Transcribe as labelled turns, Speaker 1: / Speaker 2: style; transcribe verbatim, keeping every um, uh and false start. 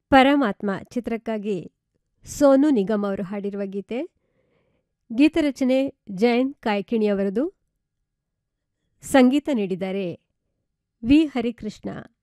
Speaker 1: ಪರಮಾತ್ಮ ಚಿತ್ರಕ್ಕಾಗಿ ಸೋನು ನಿಗಮ್ ಅವರು ಹಾಡಿರುವ ಗೀತೆ. ಗೀತರಚನೆ ಜಯಂತ್ ಕಾಯ್ಕಿಣಿಯವರದು. ಸಂಗೀತ ನೀಡಿದ್ದಾರೆ ವಿ ಹರಿಕೃಷ್ಣ.